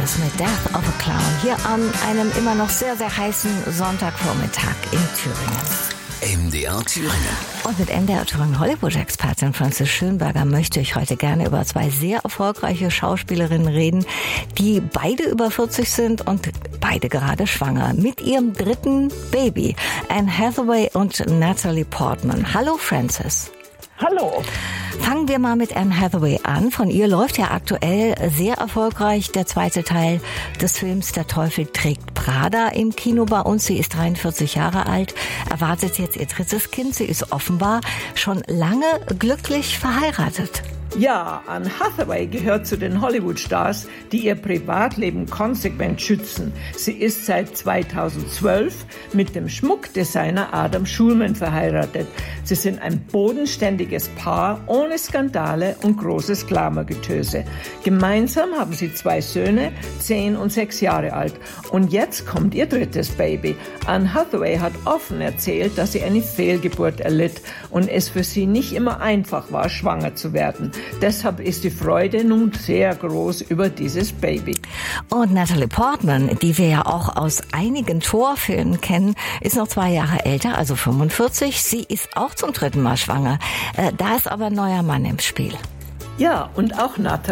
Francis mit Death of a Clown hier an einem immer noch sehr, sehr heißen Sonntagvormittag in Thüringen. MDR Thüringen. Und mit MDR Thüringen Hollywood-Expertin Francis Schönberger möchte ich heute gerne über zwei sehr erfolgreiche Schauspielerinnen reden, die beide über 40 sind und beide gerade schwanger. Mit ihrem dritten Baby, Anne Hathaway und Natalie Portman. Hallo Francis. Hallo. Fangen wir mal mit Anne Hathaway an. Von ihr läuft ja aktuell sehr erfolgreich der zweite Teil des Films Der Teufel trägt Prada im Kino bei uns. Sie ist 43 Jahre alt, erwartet jetzt ihr drittes Kind. Sie ist offenbar schon lange glücklich verheiratet. Ja, Anne Hathaway gehört zu den Hollywood-Stars, die ihr Privatleben konsequent schützen. Sie ist seit 2012 mit dem Schmuckdesigner Adam Schulman verheiratet. Sie sind ein bodenständiges Paar ohne Skandale und großes Glamourgetöse. Gemeinsam haben sie 2 Söhne, 10 und 6 Jahre alt. Und jetzt kommt ihr drittes Baby. Anne Hathaway hat offen erzählt, dass sie eine Fehlgeburt erlitt und es für sie nicht immer einfach war, schwanger zu werden. Deshalb ist die Freude nun sehr groß über dieses Baby. Und Natalie Portman, die wir ja auch aus einigen Torfilmen kennen, ist noch 2 Jahre älter, also 45. Sie ist auch zum 3. Mal schwanger. Da ist aber ein neuer Mann im Spiel. Ja, und auch Natalie